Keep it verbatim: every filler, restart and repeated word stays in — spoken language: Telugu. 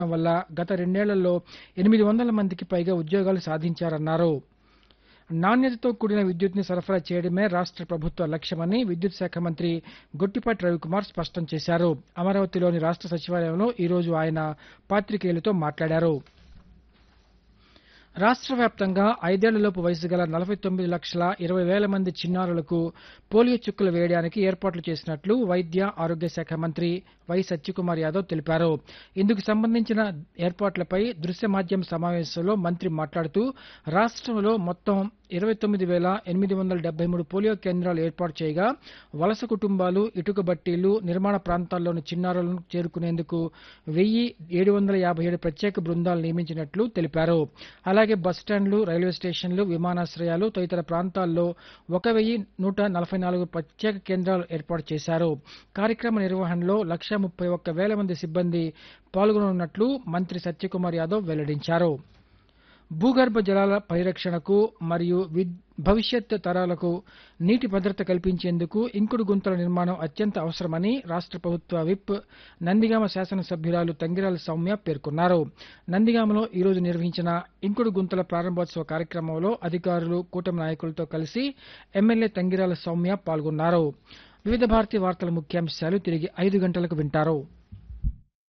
వల్ల గత రెండేళ్లలో ఎనిమిది వందల మందికి పైగా ఉద్యోగాలు సాధించారన్నారు. నాణ్యతతో కూడిన విద్యుత్ని సరఫరా చేయడమే రాష్ట్ర ప్రభుత్వ లక్ష్యమని విద్యుత్ శాఖ మంత్రి గొట్టిపాటి రవికుమార్ స్పష్టం చేశారు. అమరావతిలోని రాష్ట్ర సచివాలయంలో ఈరోజు ఆయన పాతికేయులతో మాట్లాడారు. రాష్ట్ర వ్యాప్తంగా ఐదేళ్లలోపు వయసు గల నలభై తొమ్మిది లక్షల ఇరవై వేల మంది చిన్నారులకు పోలియో చుక్కలు వేయడానికి ఏర్పాట్లు చేసినట్లు వైద్య ఆరోగ్య శాఖ మంత్రి వై సత్యకుమార్ యాదవ్ తెలిపారు. ఇందుకు సంబంధించిన ఏర్పాట్లపై దృశ్య మాధ్యమ సమావేశంలో మంత్రి మాట్లాడుతూ రాష్ట్రంలో మొత్తం ఇరవై తొమ్మిది వేల ఎనిమిది వందల డెబ్బై మూడు పోలియో కేంద్రాలు ఏర్పాటు చేయగా వలస కుటుంబాలు, ఇటుక బట్టీలు, నిర్మాణ ప్రాంతాల్లోని చిన్నారులను చేరుకునేందుకు వెయ్యి ఏడు వందల యాభై ఏడు ప్రత్యేక బృందాలు నియమించినట్లు తెలిపారు. అలాగే బస్టాండ్లు, రైల్వే స్టేషన్లు, విమానాశ్రయాలు తదితర ప్రాంతాల్లో ఒక వెయ్యి నూట నలభై నాలుగు ప్రత్యేక కేంద్రాలు ఏర్పాటు చేశారు. కార్యక్రమ నిర్వహణలో లక్షా ముప్పై ఒక్క వేల మంది సిబ్బంది పాల్గొననున్నట్లు మంత్రి సత్యకుమార్ యాదవ్ వెల్లడించారు. భూగర్భ జలాల పరిరక్షణకు మరియు భవిష్యత్ తరాలకు నీటి భద్రత కల్పించేందుకు ఇంకుడు గుంతల నిర్మాణం అత్యంత అవసరమని రాష్ట్ర ప్రభుత్వ విప్ నందిగామ శాసనసభ్యురాలు తంగిరాల సౌమ్య పేర్కొన్నారు. నందిగామలో ఈరోజు నిర్వహించిన ఇంకుడు గుంతల ప్రారంభోత్సవ కార్యక్రమంలో అధికారులు, కూటమి నాయకులతో కలిసి ఎమ్మెల్యే తంగిరాల సౌమ్య పాల్గొన్నారు. వివిధ భారతి వార్తల ముఖ్యాంశాలు తిరిగి ఐదు గంటలకు వింటారు.